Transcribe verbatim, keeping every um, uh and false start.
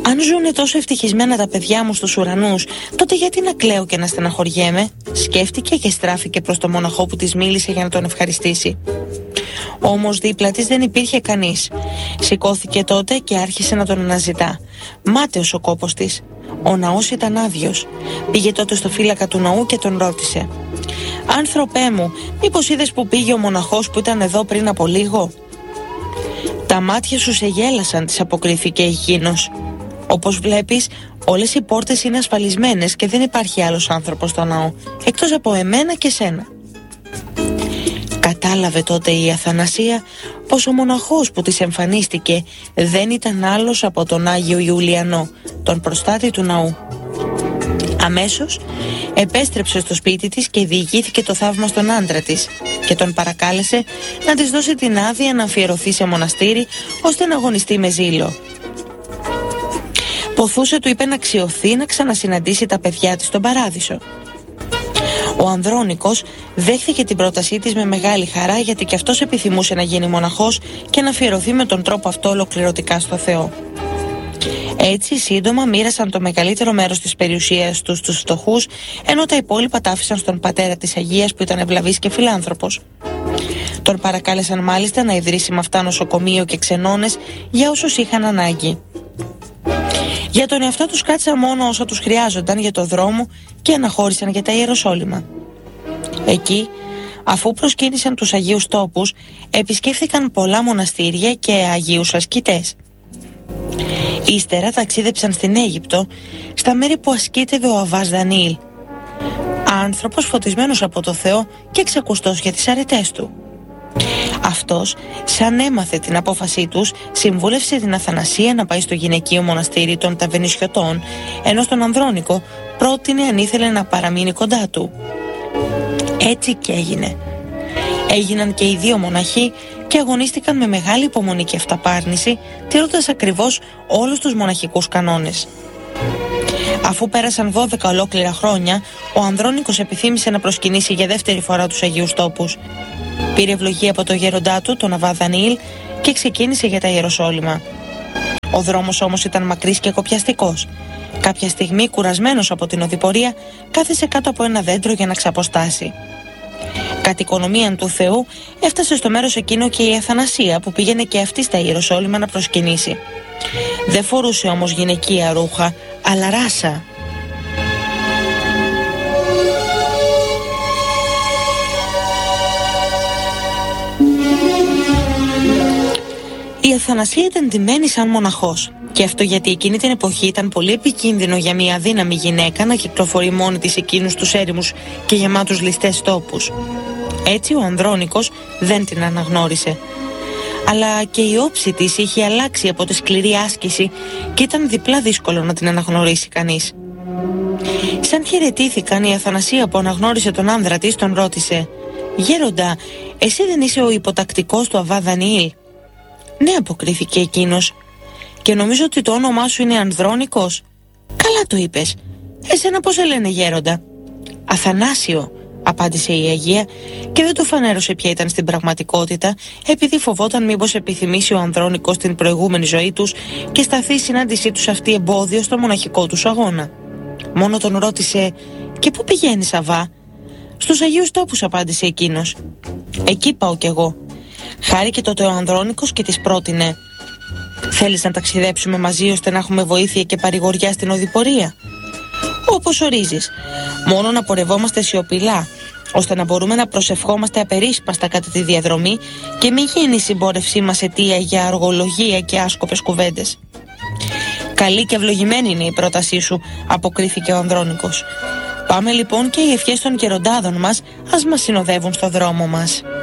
Αν ζουνε τόσο ευτυχισμένα τα παιδιά μου στους ουρανούς, τότε γιατί να κλαίω και να στεναχωριέμαι? Σκέφτηκε και στράφηκε προς το μοναχό που της μίλησε για να τον ευχαριστήσει. Όμως δίπλα της δεν υπήρχε κανείς. Σηκώθηκε τότε και άρχισε να τον αναζητά. Μάταιος ο κόπος της. Ο ναός ήταν άδειος. Πήγε τότε στο φύλακα του ναού και τον ρώτησε: «Άνθρωπέ μου, μήπως είδες που πήγε ο μοναχός που ήταν εδώ πριν από λίγο?» «Τα μάτια σου σε γέλασαν», της αποκρίθηκε εκείνος. «Όπως βλέπεις, όλες οι πόρτες είναι ασφαλισμένες και δεν υπάρχει άλλος άνθρωπος στο ναό, εκτός από εμένα και σένα». Κατάλαβε τότε η Αθανασία πως ο μοναχός που της εμφανίστηκε δεν ήταν άλλος από τον Άγιο Ιουλιανό, τον προστάτη του ναού. Αμέσως επέστρεψε στο σπίτι της και διηγήθηκε το θαύμα στον άντρα της και τον παρακάλεσε να της δώσει την άδεια να αφιερωθεί σε μοναστήρι ώστε να αγωνιστεί με ζήλο. Ποθούσε, του είπε να αξιωθεί να ξανασυναντήσει τα παιδιά της στον παράδεισο. Ο Ανδρώνικος δέχθηκε την πρότασή της με μεγάλη χαρά, γιατί και αυτός επιθυμούσε να γίνει μοναχός και να αφιερωθεί με τον τρόπο αυτό ολοκληρωτικά στο Θεό. Έτσι σύντομα μοίρασαν το μεγαλύτερο μέρος της περιουσίας τους στους φτωχούς, ενώ τα υπόλοιπα τα άφησαν στον πατέρα της Αγίας που ήταν ευλαβής και φιλάνθρωπος. Τον παρακάλεσαν μάλιστα να ιδρύσει με αυτά νοσοκομείο και ξενώνες για όσους είχαν ανάγκη. Για τον εαυτό τους κράτησαν μόνο όσα τους χρειάζονταν για το δρόμο και αναχώρησαν για τα Ιεροσόλυμα. Εκεί, αφού προσκύνησαν τους Αγίους τόπους, επισκέφθηκαν πολλά μοναστήρια και Αγίους ασκητές. Ύστερα ταξίδεψαν στην Αίγυπτο, στα μέρη που ασκήτευε ο Αββάς Δανιήλ, άνθρωπος φωτισμένος από το Θεό και ξακουστός για τις αρετές του. Αυτός, σαν έμαθε την απόφασή τους, συμβούλευσε την Αθανασία να πάει στο γυναικείο μοναστήρι των Ταβενισιωτών, ενώ στον Ανδρώνικο πρότεινε αν ήθελε να παραμείνει κοντά του. Έτσι και έγινε. Έγιναν και οι δύο μοναχοί και αγωνίστηκαν με μεγάλη υπομονή και αυταπάρνηση, τηρώντας ακριβώς όλους τους μοναχικούς κανόνες. Αφού πέρασαν δώδεκα ολόκληρα χρόνια, ο Ανδρώνικος επιθύμησε να προσκυνήσει για δεύτερη φορά τους Αγίους τόπους. Πήρε ευλογία από το γέροντά του, τον Αββά Δανιήλ, και ξεκίνησε για τα Ιεροσόλυμα. Ο δρόμος όμως ήταν μακρύς και κοπιαστικός. Κάποια στιγμή, κουρασμένος από την οδηπορία, κάθισε κάτω από ένα δέντρο για να ξαποστάσει. Κατ' οικονομίαν του Θεού έφτασε στο μέρος εκείνο και η Αθανασία, που πήγαινε και αυτή στα Ιεροσόλυμα να προσκυνήσει. Δεν φορούσε όμως γυναικεία ρούχα, αλλά ράσα. Η Αθανασία ήταν ντυμένη σαν μοναχός, και αυτό γιατί εκείνη την εποχή ήταν πολύ επικίνδυνο για μια αδύναμη γυναίκα να κυκλοφορεί μόνη της εκείνους τους έρημους και γεμάτους ληστές τόπους. Έτσι ο Ανδρώνικος δεν την αναγνώρισε. Αλλά και η όψη της είχε αλλάξει από τη σκληρή άσκηση και ήταν διπλά δύσκολο να την αναγνωρίσει κανείς. Σαν χαιρετήθηκαν, η Αθανασία που αναγνώρισε τον άνδρα της τον ρώτησε: «Γέροντα, εσύ δεν είσαι ο υποτακτικός του Αββά Δανιήλ?» «Ναι», αποκρίθηκε εκείνος. «Και νομίζω ότι το όνομά σου είναι Ανδρώνικος?» «Καλά το είπες. Εσένα πώς σε λένε, γέροντα?» «Αθανάσιο», απάντησε η Αγία, και δεν του φανέρωσε ποια ήταν στην πραγματικότητα, επειδή φοβόταν μήπως επιθυμήσει ο Ανδρώνικος την προηγούμενη ζωή τους και σταθεί η συνάντησή τους αυτή εμπόδιο στο μοναχικό τους αγώνα. Μόνο τον ρώτησε: «Και πού πηγαίνεις, Αββά?» «Στους Αγίους τόπους», απάντησε εκείνος. «Εκεί πάω κι εγώ». Χάρηκε τότε ο Ανδρώνικος και της πρότεινε: «Θέλεις να ταξιδέψουμε μαζί ώστε να έχουμε βοήθεια και παρηγοριά στην οδηπορία?» «Όπως ορίζεις. Μόνο να πορευόμαστε σιωπηλά, ώστε να μπορούμε να προσευχόμαστε απερίσπαστα κατά τη διαδρομή και μην γίνει η συμπόρευσή μας αιτία για αργολογία και άσκοπες κουβέντες». «Καλή και ευλογημένη είναι η πρότασή σου», αποκρίθηκε ο Ανδρώνικος. «Πάμε λοιπόν, και οι ευχές των γεροντάδων μας ας μας συνοδεύουν στο δρόμο μας».